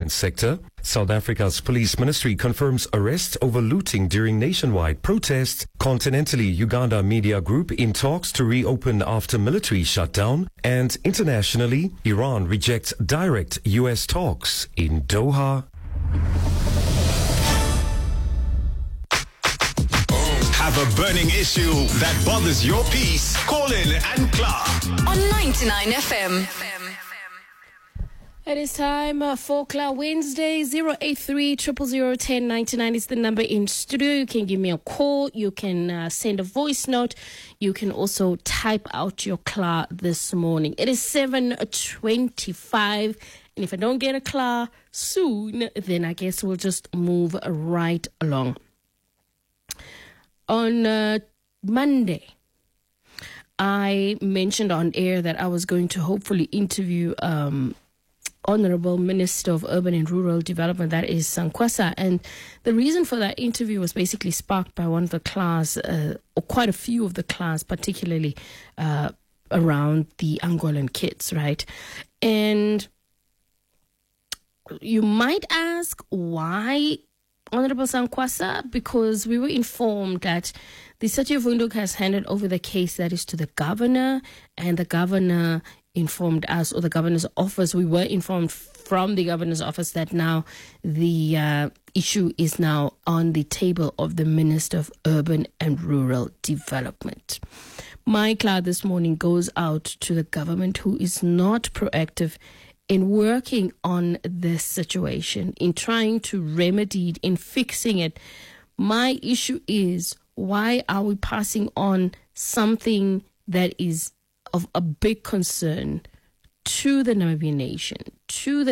defense sector. South Africa's police ministry confirms arrest over looting during nationwide protests. Continentally, Uganda Media Group in talks to reopen after military shutdown. And internationally, Iran rejects direct U.S. talks in Doha. Have a burning issue that bothers your peace? Call in and Clark on 99 FM. It is time for Clark Wednesday. 083 000 1099 is the number in studio. You can give me a call. You can send a voice note. You can also type out your Clark this morning. It is 7:25. And if I don't get a Clark soon, then I guess we'll just move right along. On Monday, I mentioned on air that I was going to hopefully interview Honorable Minister of Urban and Rural Development, that is Sankwasa. And the reason for that interview was basically sparked by one of the class, or quite a few of the class, particularly around the Angolan kids, right? And you might ask, why Honorable Sankwasa? Because we were informed that the City of Windhoek has handed over the case, that is, to the governor, and the governor informed us, or the governor's office, we were informed from the governor's office that now the issue is now on the table of the Minister of Urban and Rural Development. My cloud this morning goes out to the government, who is not proactive in working on this situation, in trying to remedy it, in fixing it. My issue is, why are we passing on something that is of a big concern to the Namibian nation, to the